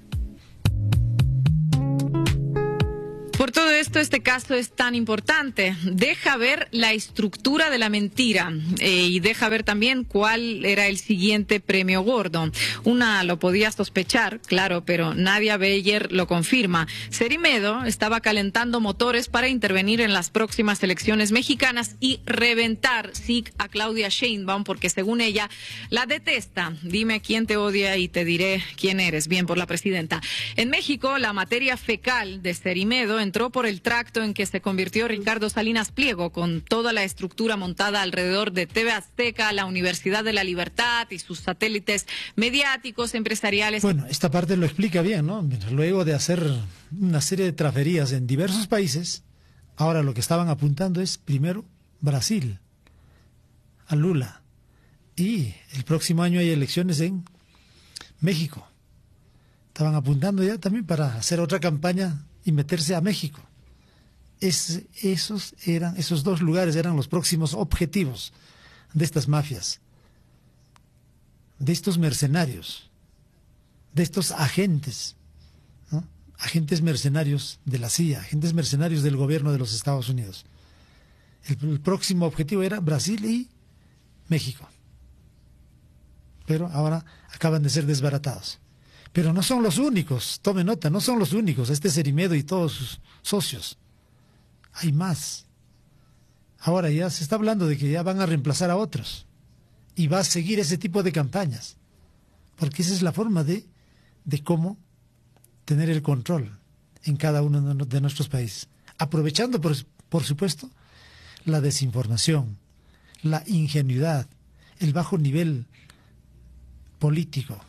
Por todo esto, este caso es tan importante. Deja ver la estructura de la mentira eh, y deja ver también cuál era el siguiente premio gordo. Una lo podía sospechar, claro, pero Nadia Beyer lo confirma. Cerimedo estaba calentando motores para intervenir en las próximas elecciones mexicanas y reventar S I C a Claudia Sheinbaum, porque según ella la detesta. Dime quién te odia y te diré quién eres. Bien por la presidenta. En México, la materia fecal de Cerimedo entró por el tracto en que se convirtió Ricardo Salinas Pliego, con toda la estructura montada alrededor de T V Azteca, la Universidad de la Libertad y sus satélites mediáticos, empresariales. Bueno, esta parte lo explica bien, ¿no? Luego de hacer una serie de traferías en diversos países, ahora lo que estaban apuntando es, primero, Brasil, a Lula, y el próximo año hay elecciones en México. Estaban apuntando ya también para hacer otra campaña y meterse a México. Es, esos, eran, esos dos lugares eran los próximos objetivos de estas mafias, de estos mercenarios, de estos agentes, ¿no? Agentes mercenarios de la C I A, agentes mercenarios del gobierno de los Estados Unidos. El, el próximo objetivo era Brasil y México. Pero ahora acaban de ser desbaratados. Pero no son los únicos, tome nota, no son los únicos, este Cerimedo y todos sus socios. Hay más. Ahora ya se está hablando de que ya van a reemplazar a otros. Y va a seguir ese tipo de campañas. Porque esa es la forma de, de cómo tener el control en cada uno de nuestros países. Aprovechando, por, por supuesto, la desinformación, la ingenuidad, el bajo nivel político.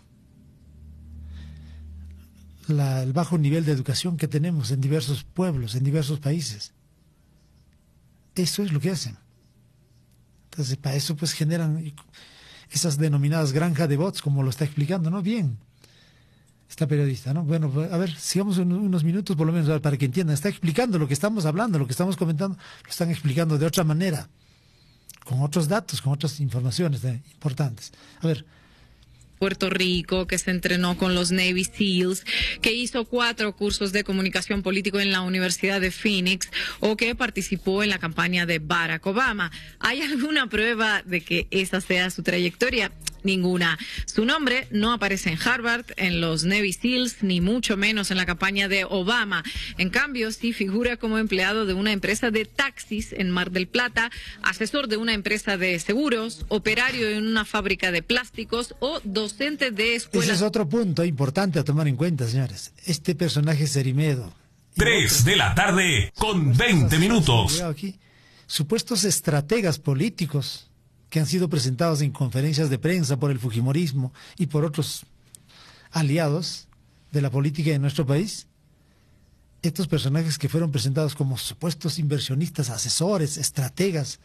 La, el bajo nivel de educación que tenemos en diversos pueblos, en diversos países. Eso es lo que hacen. Entonces, para eso pues generan esas denominadas granjas de bots, como lo está explicando, ¿no? Bien, esta periodista, ¿no? Bueno, a ver, sigamos unos minutos por lo menos para que entiendan. Está explicando lo que estamos hablando, lo que estamos comentando, lo están explicando de otra manera, con otros datos, con otras informaciones eh, importantes. A ver. Puerto Rico, que se entrenó con los Navy SEALs, que hizo cuatro cursos de comunicación político en la Universidad de Phoenix o que participó en la campaña de Barack Obama. ¿Hay alguna prueba de que esa sea su trayectoria? Ninguna. Su nombre no aparece en Harvard, en los Navy SEALs, ni mucho menos en la campaña de Obama. En cambio, sí figura como empleado de una empresa de taxis en Mar del Plata, asesor de una empresa de seguros, operario en una fábrica de plásticos o docente de escuela. Ese es otro punto importante a tomar en cuenta, señores. Este personaje Cerimedo. Tres de la tarde con veinte minutos. Aquí, supuestos estrategas políticos que han sido presentados en conferencias de prensa por el fujimorismo y por otros aliados de la política de nuestro país. Estos personajes que fueron presentados como supuestos inversionistas, asesores, estrategas.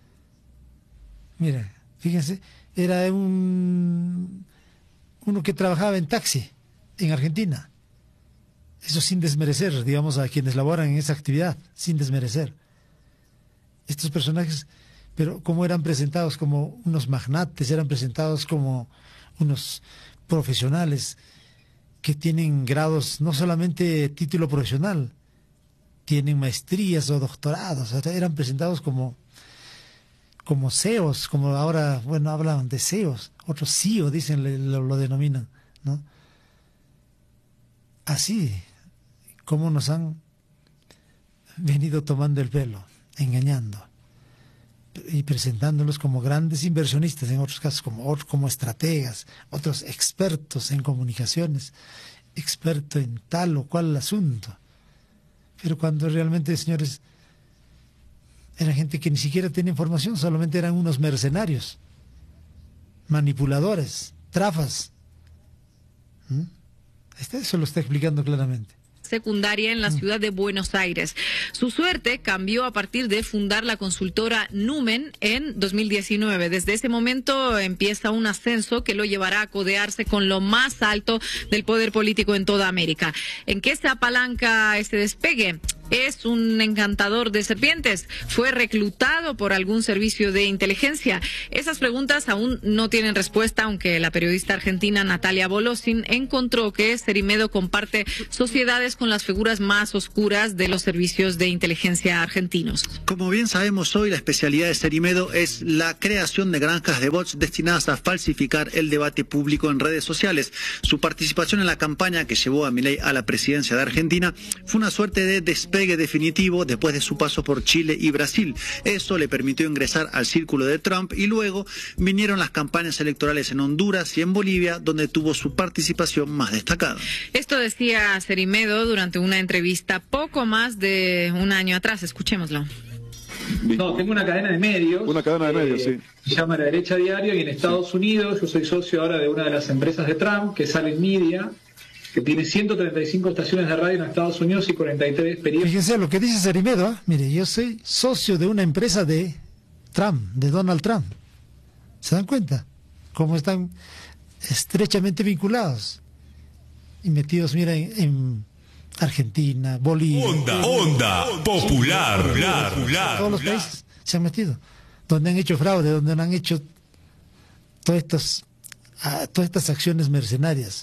Mira, fíjense, era un uno que trabajaba en taxi en Argentina. Eso sin desmerecer, digamos, a quienes laboran en esa actividad, sin desmerecer. Estos personajes, pero como eran presentados como unos magnates, eran presentados como unos profesionales que tienen grados, no solamente título profesional, tienen maestrías o doctorados, o sea, eran presentados como, como C E Os, como ahora, bueno, hablan de C E Os, otros C E O dicen, lo, lo denominan, ¿no? Así como nos han venido tomando el pelo, engañando y presentándolos como grandes inversionistas, en otros casos como, como estrategas, otros expertos en comunicaciones, experto en tal o cual asunto. Pero cuando realmente, señores, Era gente que ni siquiera tenía información, solamente eran unos mercenarios, manipuladores, trafas. ¿Mm? Este, eso lo está explicando claramente. Secundaria en la ciudad de Buenos Aires. Su suerte cambió a partir de fundar la consultora Numen en dos mil diecinueve. Desde ese momento empieza un ascenso que lo llevará a codearse con lo más alto del poder político en toda América. ¿En qué se apalanca este despegue? ¿Es un encantador de serpientes? ¿Fue reclutado por algún servicio de inteligencia? Esas preguntas aún no tienen respuesta, aunque la periodista argentina Natalia Bolosin encontró que Cerimedo comparte sociedades con las figuras más oscuras de los servicios de inteligencia argentinos. Como bien sabemos hoy, la especialidad de Cerimedo es la creación de granjas de bots destinadas a falsificar el debate público en redes sociales. Su participación en la campaña que llevó a Milei a la presidencia de Argentina fue una suerte de despegue definitivo después de su paso por Chile y Brasil. Eso le permitió ingresar al círculo de Trump y luego vinieron las campañas electorales en Honduras y en Bolivia, donde tuvo su participación más destacada. Esto decía Cerimedo durante una entrevista poco más de un año atrás. Escuchémoslo. No, tengo una cadena de medios. Una cadena de medios, eh, sí. Se llama La Derecha Diario, y en Estados sí. Unidos yo soy socio ahora de una de las empresas de Trump, que sale en Media, que tiene ciento treinta y cinco estaciones de radio en Estados Unidos y cuarenta y tres periódicos. Fíjense lo que dice Cerimedo, ¿eh? Mire, yo soy socio de una empresa de Trump, de Donald Trump. ¿Se dan cuenta? Cómo están estrechamente vinculados y metidos, mira, en, en Argentina, Bolivia. Onda, onda, popular, popular, popular. Todos los países se han metido, donde han hecho fraude, donde han hecho todas estas, uh, todas estas acciones mercenarias.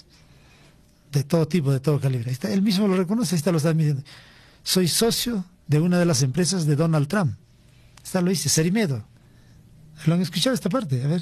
De todo tipo, de todo calibre. Está, él mismo lo reconoce, ahí está, lo está admitiendo. Soy socio de una de las empresas de Donald Trump. Está, lo dice, Cerimedo. ¿Lo han escuchado esta parte? A ver.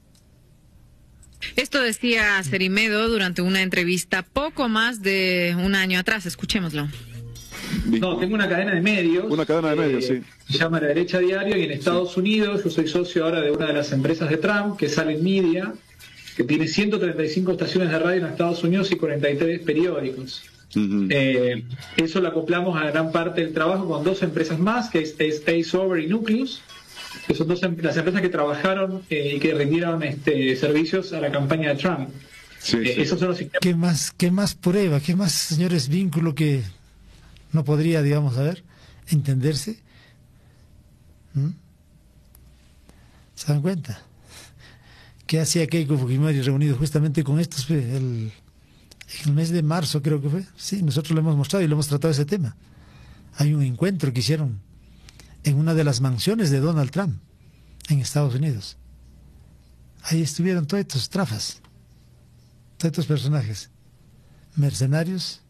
Esto decía Cerimedo durante una entrevista poco más de un año atrás. Escuchémoslo. No, tengo una cadena de medios. Una cadena de medios, eh, sí. Se llama La Derecha Diario, y en Estados sí. Unidos yo soy socio ahora de una de las empresas de Trump, que sale en Media, que tiene ciento treinta y cinco estaciones de radio en Estados Unidos y cuarenta y tres periódicos. Uh-huh. eh, eso lo acoplamos a gran parte del trabajo con dos empresas más, que es, es Ace-Over y Nucleus, que son dos las empresas que trabajaron eh, y que rindieron este, servicios a la campaña de Trump. Sí, eh, sí. Esos son los... ¿Qué más, qué más prueba, qué más, señores, vínculo que no podría, digamos, a ver, entenderse? ¿Mm? ¿Se dan cuenta? ¿Qué hacía Keiko Fujimori reunido justamente con estos el, el mes de marzo, creo que fue? Sí, nosotros lo hemos mostrado y lo hemos tratado ese tema. Hay un encuentro que hicieron en una de las mansiones de Donald Trump en Estados Unidos. Ahí estuvieron todos estos trafas, todos estos personajes, mercenarios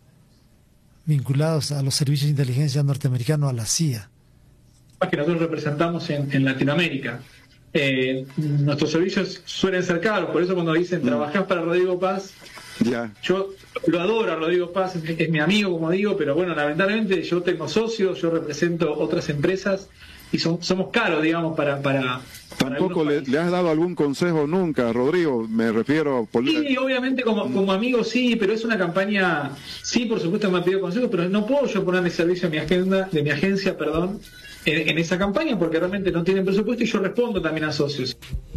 vinculados a los servicios de inteligencia norteamericanos, a la C I A. Que nosotros representamos en, en Latinoamérica. Eh, nuestros servicios suelen ser caros, por eso cuando dicen trabajás para Rodrigo Paz, ya. Yo lo adoro a Rodrigo Paz, es, es mi amigo, como digo, pero bueno, lamentablemente yo tengo socios, yo represento otras empresas y son, somos caros, digamos, para... para ¿Tampoco le, le has dado algún consejo nunca, Rodrigo? Me refiero... Por... Sí, obviamente como, como amigo sí, pero es una campaña... Sí, por supuesto me ha pedido consejos, pero no puedo yo poner mi servicio a mi agenda, de mi agencia, perdón, en, en esa campaña porque realmente no tienen presupuesto y yo respondo también a socios.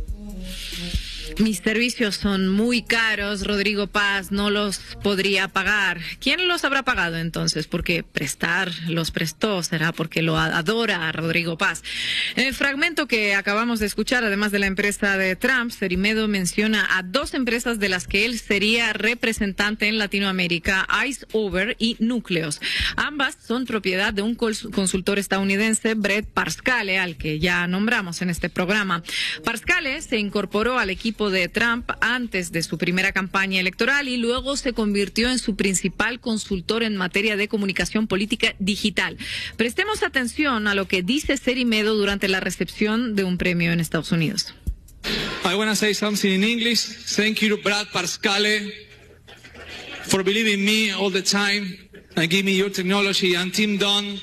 Mis servicios son muy caros, Rodrigo Paz no los podría pagar. ¿Quién los habrá pagado entonces? Porque prestar los prestó, será porque lo adora a Rodrigo Paz. En el fragmento que acabamos de escuchar, además de la empresa de Trump, Cerimedo menciona a dos empresas de las que él sería representante en Latinoamérica, Ace-Over y Nucleus. Ambas son propiedad de un consultor estadounidense, Brett Parscale, al que ya nombramos en este programa. Parscale se incorporó al equipo de Trump antes de su primera campaña electoral y luego se convirtió en su principal consultor en materia de comunicación política digital. Prestemos atención a lo que dice Cerimedo durante la recepción de un premio en Estados Unidos. I want to say something in English. Thank you, Brad Parscale, for believing in me all the time and give me your technology, and Tim Dunn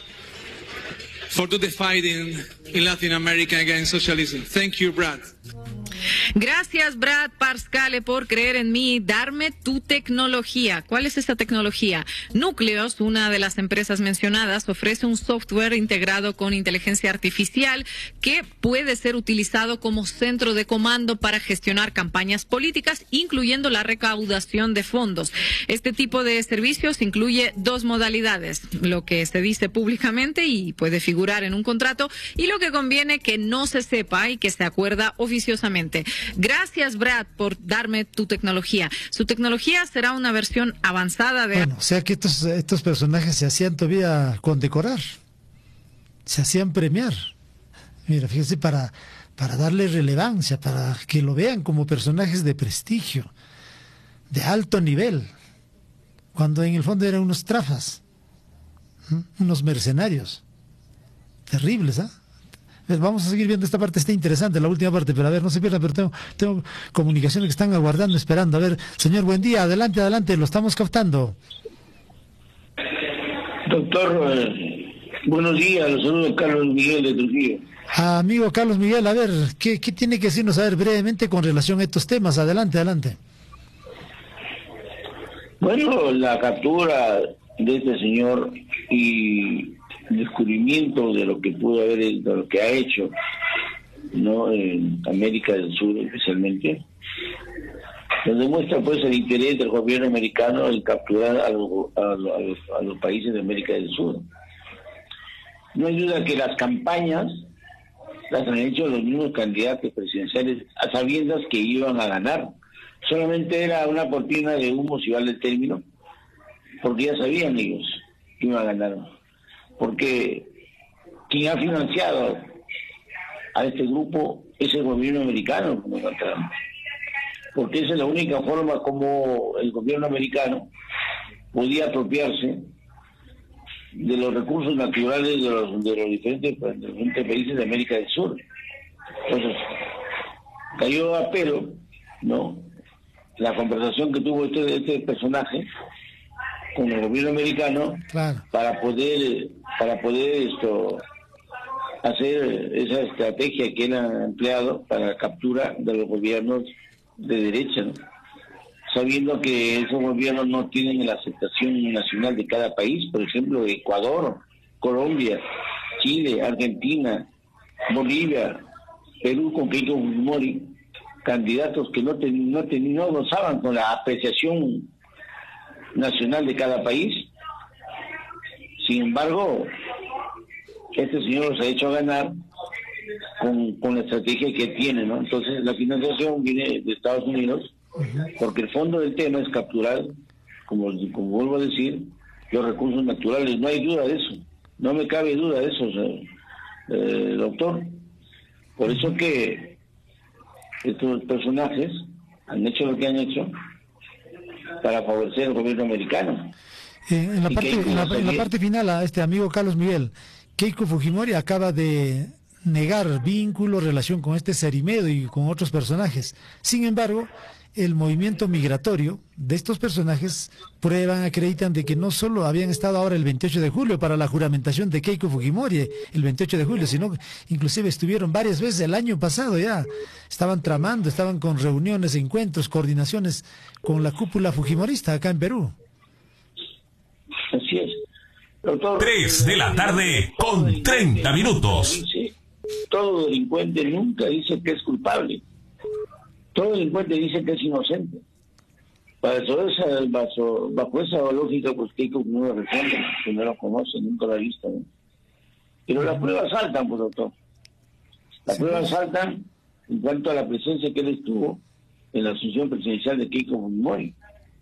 for do the fighting in Latin America against socialism. Thank you, Brad. Gracias, Brad Parscale, por creer en mí, darme tu tecnología. ¿Cuál es esa tecnología? Núcleos, una de las empresas mencionadas, ofrece un software integrado con inteligencia artificial que puede ser utilizado como centro de comando para gestionar campañas políticas, incluyendo la recaudación de fondos. Este tipo de servicios incluye dos modalidades, lo que se dice públicamente y puede figurar en un contrato, y lo que conviene que no se sepa y que se acuerda oficiosamente. Gracias, Brad, por darme tu tecnología. Su tecnología será una versión avanzada de... Bueno, o sea que estos, estos personajes se hacían todavía condecorar, se hacían premiar. Mira, fíjese, para, para darle relevancia, para que lo vean como personajes de prestigio, de alto nivel, cuando en el fondo eran unos trafas, ¿m? unos mercenarios, terribles, ¿ah? ¿eh? Vamos a seguir viendo esta parte, está interesante, la última parte, pero a ver, no se pierda, pero tengo, tengo comunicaciones que están aguardando, esperando. A ver, señor, buen día, adelante, adelante, lo estamos captando. Doctor, eh, buenos días, los saludo Carlos Miguel de Trujillo. Amigo Carlos Miguel, a ver, ¿qué, qué tiene que decirnos, a ver, brevemente con relación a estos temas? Adelante, adelante. Bueno, la captura de este señor y el descubrimiento de lo que pudo haber, de lo que ha hecho, ¿no?, en América del Sur especialmente, nos demuestra pues el interés del gobierno americano en capturar a, lo, a, lo, a, los, a los países de América del Sur. No hay duda que las campañas las han hecho los mismos candidatos presidenciales a sabiendas que iban a ganar. Solamente era una cortina de humo, si vale el término, porque ya sabían ellos que iban a ganar. Porque quien ha financiado a este grupo es el gobierno americano, como encontramos. Porque esa es la única forma como el gobierno americano podía apropiarse de los recursos naturales de los, de los, diferentes, de los diferentes países de América del Sur. Entonces, cayó a pelo, ¿no?, la conversación que tuvo este, este personaje con el gobierno americano, claro, para poder para poder esto hacer esa estrategia que él ha empleado para la captura de los gobiernos de derecha, ¿no?, sabiendo que esos gobiernos no tienen la aceptación nacional de cada país. Por ejemplo, Ecuador, Colombia, Chile, Argentina, Bolivia, Perú con Keiko Fujimori, candidatos que no, ten, no, ten, no gozaban con la apreciación nacional de cada país. Sin embargo, este señor se ha hecho ganar con, con la estrategia que tiene, ¿no? Entonces, la financiación viene de Estados Unidos, porque el fondo del tema es capturar, como, como vuelvo a decir, los recursos naturales. No hay duda de eso, no me cabe duda de eso, o sea, eh, doctor. Por eso que estos personajes han hecho lo que han hecho para favorecer al gobierno americano. Eh, en, la parte, en, la, en la parte final, a este amigo Carlos Miguel, Keiko Fujimori acaba de negar vínculo, relación con este Cerimedo y con otros personajes. Sin embargo, el movimiento migratorio de estos personajes prueban, acreditan de que no solo habían estado ahora el veintiocho de julio para la juramentación de Keiko Fujimori, el veintiocho de julio, sino que inclusive estuvieron varias veces el año pasado ya, estaban tramando, estaban con reuniones, encuentros, coordinaciones con la cúpula fujimorista acá en Perú. Así es. Doctor, Tres de la tarde con treinta minutos. Dice, todo delincuente nunca dice que es culpable. Todo delincuente dice que es inocente. Para eso, esa, bajo, bajo esa lógica, pues Keiko no lo responde, que no lo conoce, nunca lo ha visto, ¿no? Pero las pruebas saltan, pues, doctor. Las sí, pruebas saltan en cuanto a la presencia que él estuvo en la asunción presidencial de Keiko Fujimori.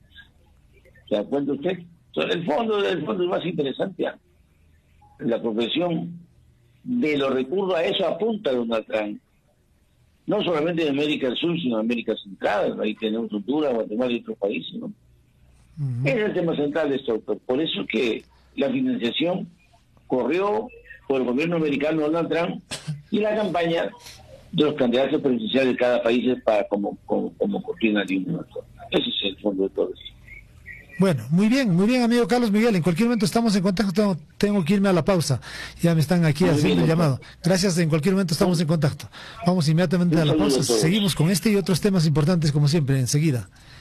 ¿Se da cuenta usted? Entonces, el fondo, el fondo es más interesante, ¿eh? La profesión de los recursos a eso apunta Donald Trump. No solamente de América del Sur, sino de América Central. Ahí tenemos Honduras, Guatemala y otros países, ¿no? Uh-huh. Ese es el tema central de esto, doctor. Por eso que la financiación corrió por el gobierno americano Donald Trump y la campaña de los candidatos presidenciales de cada país es para como, como, como cortina de humo. Ese es el fondo de todo eso. Bueno, muy bien, muy bien, amigo Carlos Miguel. En cualquier momento estamos en contacto. Tengo, tengo que irme a la pausa. Ya me están aquí muy haciendo bien, el llamado. Gracias, en cualquier momento estamos en contacto. Vamos inmediatamente a la pausa. Seguimos con este y otros temas importantes, como siempre, enseguida.